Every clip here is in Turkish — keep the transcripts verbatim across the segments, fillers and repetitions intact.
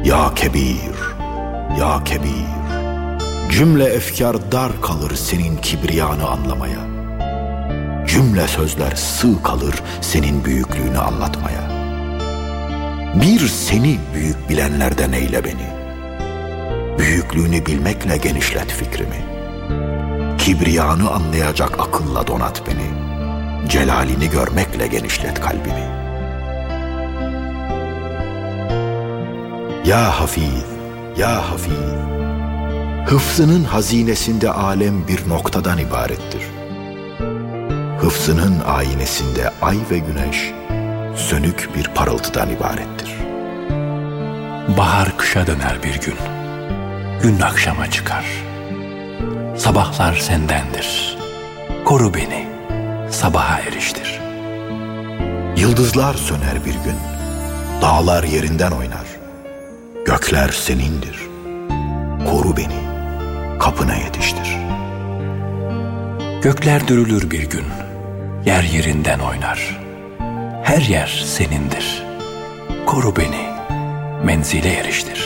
Ya Kebir, ya Kebir, cümle efkar dar kalır senin kibriyanı anlamaya. Cümle sözler sığ kalır senin büyüklüğünü anlatmaya. Bir seni büyük bilenlerden eyle beni. Büyüklüğünü bilmekle genişlet fikrimi. Kibriyanı anlayacak akılla donat beni. Celalini görmekle genişlet kalbimi. Ya Hafiz, ya Hafiz, hıfzının hazinesinde alem bir noktadan ibarettir. Hıfzının aynesinde ay ve güneş sönük bir parıltıdan ibarettir. Bahar kışa döner bir gün, gün akşama çıkar. Sabahlar sendendir, koru beni, sabaha eriştir. Yıldızlar söner bir gün, dağlar yerinden oynar. Gökler senindir, koru beni, kapına yetiştir. Gökler dürülür bir gün, yer yerinden oynar. Her yer senindir, koru beni, menzile eriştir.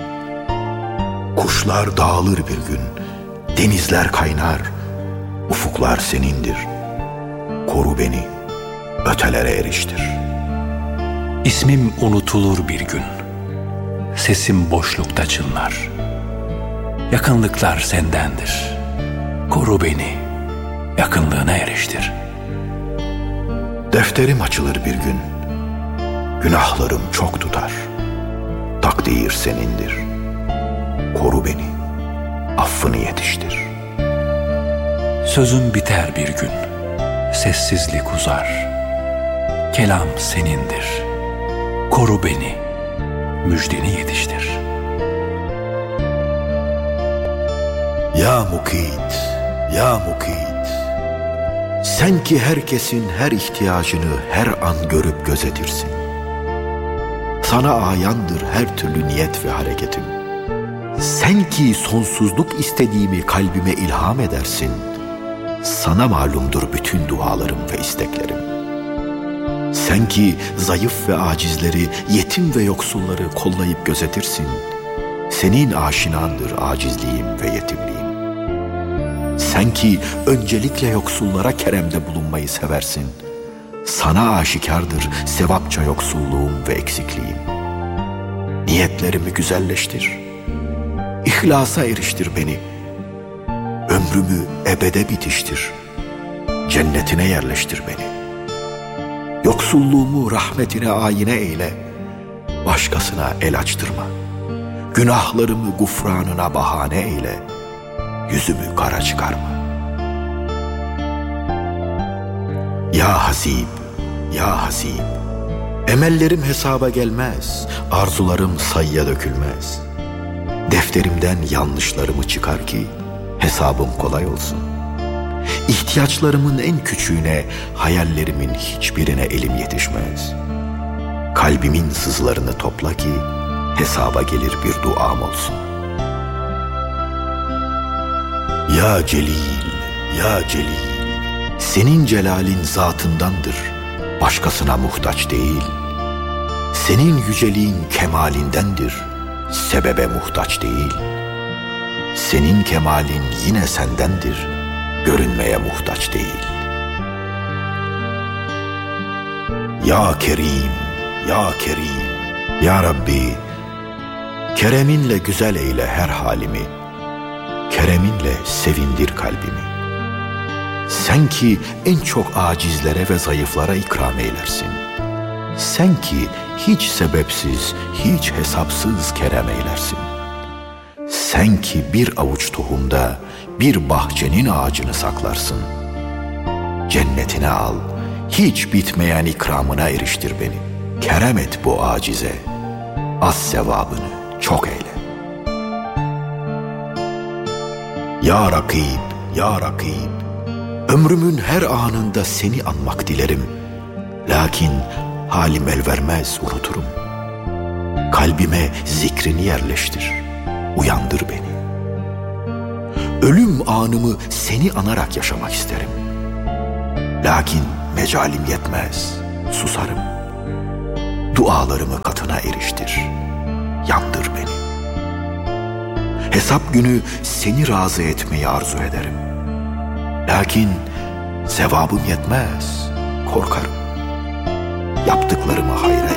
Kuşlar dağılır bir gün, denizler kaynar. Ufuklar senindir, koru beni, ötelere eriştir. İsmim unutulur bir gün, sesim boşlukta çınlar. Yakınlıklar sendendir, koru beni, yakınlığına eriştir. Defterim açılır bir gün, günahlarım çok tutar. Takdir senindir, koru beni, affını yetiştir. Sözüm biter bir gün, sessizlik uzar. Kelam senindir, koru beni, müjdeni yetiştir. Ya Mukit, ya Mukit, sen ki herkesin her ihtiyacını her an görüp gözetirsin. Sana ayandır her türlü niyet ve hareketim. Sen ki sonsuzluk istediğimi kalbime ilham edersin. Sana malumdur bütün dualarım ve isteklerim. Sen ki zayıf ve acizleri, yetim ve yoksulları kollayıp gözetirsin. Senin aşinandır acizliğim ve yetimliğim. Sen ki öncelikle yoksullara keremde bulunmayı seversin. Sana aşikardır sevapça yoksulluğum ve eksikliğim. Niyetlerimi güzelleştir. İhlasa eriştir beni. Ömrümü ebede bitiştir. Cennetine yerleştir beni. Yoksulluğumu rahmetine ayine eyle. Başkasına el açtırma. Günahlarımı gufranına bahane eyle. Yüzümü kara çıkarma. Ya Hasib, ya Hasib, emellerim hesaba gelmez, arzularım sayıya dökülmez. Defterimden yanlışlarımı çıkar ki hesabım kolay olsun. İhtiyaçlarımın en küçüğüne, hayallerimin hiçbirine elim yetişmez. Kalbimin sızlarını topla ki hesaba gelir bir duam olsun. Ya Celil, ya Celil, senin celalin zatındandır, başkasına muhtaç değil. Senin yüceliğin kemalindendir, sebebe muhtaç değil. Senin kemalin yine sendendir, görünmeye muhtaç değil. Ya Kerim, ya Kerim, ya Rabbi, kereminle güzel eyle her halimi, kereminle sevindir kalbimi. Sen ki en çok acizlere ve zayıflara ikram eylersin. Sen ki hiç sebepsiz, hiç hesapsız kerem eylersin. Sen ki bir avuç tohumda bir bahçenin ağacını saklarsın. Cennetine al, hiç bitmeyen ikramına eriştir beni. Kerem et bu acize, az sevabını çok eyle. Ya Rakib, ya Rakib, ömrümün her anında seni anmak dilerim. Lakin halim el vermez, unuturum. Kalbime zikrini yerleştir, uyandır beni. Ölüm anımı seni anarak yaşamak isterim. Lakin mecalim yetmez, susarım. Dualarımı katına eriştir. yandır beni. Hesap günü seni razı etmeyi arzu ederim. Lakin sevabım yetmez, korkarım. Yaptıklarımı hayır